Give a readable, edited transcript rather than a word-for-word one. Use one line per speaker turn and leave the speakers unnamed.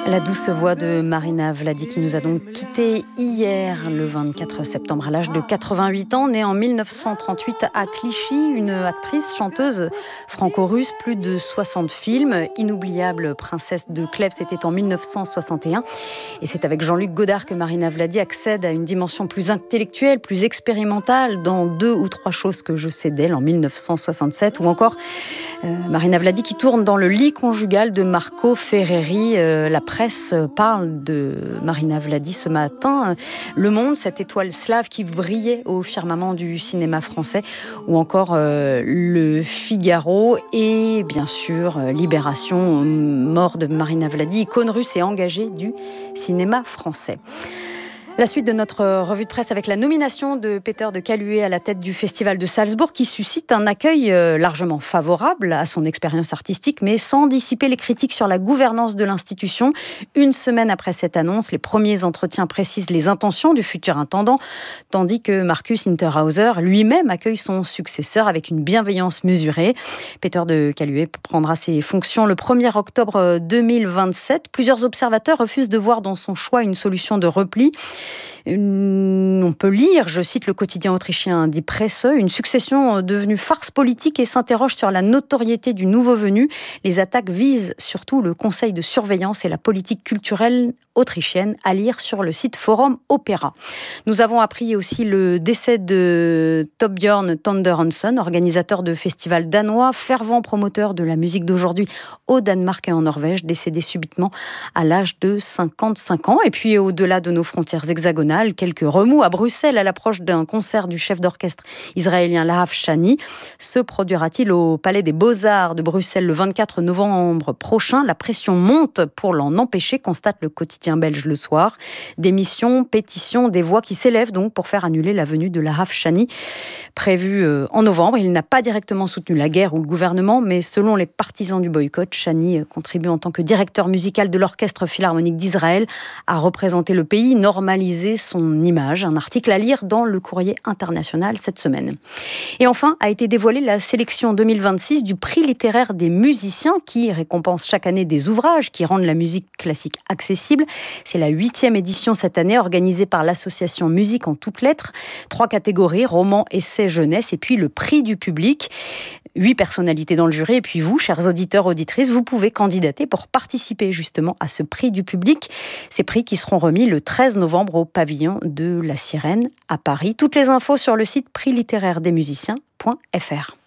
La douce voix de Marina Vladi qui nous a donc quittés hier, le 24 septembre, à l'âge de 88 ans, née en 1938 à Clichy, une actrice, chanteuse franco-russe, plus de 60 films. Inoubliable princesse de Clèves, c'était en 1961. Et c'est avec Jean-Luc Godard que Marina Vladi accède à une dimension plus intellectuelle, plus expérimentale dans 2 ou 3 choses que je sais d'elle en 1967, ou encore Marina Vladi qui tourne dans le lit conjugal de Marco Ferreri. La presse parle de Marina Vladi ce matin. Le Monde, cette étoile slave qui brillait au firmament du cinéma français, ou encore Le Figaro et bien sûr Libération, mort de Marina Vladi, icône russe et engagée du cinéma français. La suite de notre revue de presse avec la nomination de Peter de Caluet à la tête du Festival de Salzbourg qui suscite un accueil largement favorable à son expérience artistique, mais sans dissiper les critiques sur la gouvernance de l'institution. Une semaine après cette annonce, les premiers entretiens précisent les intentions du futur intendant, tandis que Markus Hinterhauser lui-même accueille son successeur avec une bienveillance mesurée. Peter de Caluet prendra ses fonctions le 1er octobre 2027. Plusieurs observateurs refusent de voir dans son choix une solution de repli. On peut lire, je cite le quotidien autrichien Die Presse, une succession devenue farce politique et s'interroge sur la notoriété du nouveau venu. Les attaques visent surtout le conseil de surveillance et la politique culturelle autrichienne, à lire sur le site Forum Opéra. Nous avons appris aussi le décès de Torbjörn Thunder-Hansen, organisateur de festivals danois, fervent promoteur de la musique d'aujourd'hui au Danemark et en Norvège, décédé subitement à l'âge de 55 ans. Et puis au-delà de nos frontières hexagonales, quelques remous à Bruxelles à l'approche d'un concert du chef d'orchestre israélien Lahav Shani. Se produira-t-il au Palais des Beaux-Arts de Bruxelles le 24 novembre prochain? La pression monte pour l'en empêcher, constate le quotidien belge Le Soir. Démission, pétition, des voix qui s'élèvent donc pour faire annuler la venue de Lahav Shani prévue en novembre. Il n'a pas directement soutenu la guerre ou le gouvernement, mais selon les partisans du boycott, Shani contribue en tant que directeur musical de l'Orchestre Philharmonique d'Israël à représenter le pays, normaliser son image. Un article à lire dans le Courrier international cette semaine. Et enfin, a été dévoilée la sélection 2026 du prix littéraire des musiciens qui récompense chaque année des ouvrages qui rendent la musique classique accessible. C'est la 8e édition cette année, organisée par l'association Musique en toutes lettres. 3 catégories, romans, essais, jeunesse, et puis le prix du public. 8 personnalités dans le jury, et puis vous, chers auditeurs, auditrices, vous pouvez candidater pour participer justement à ce prix du public. Ces prix qui seront remis le 13 novembre au pavillon de la Sirène à Paris. Toutes les infos sur le site prixlittéraire-des-musiciens.fr.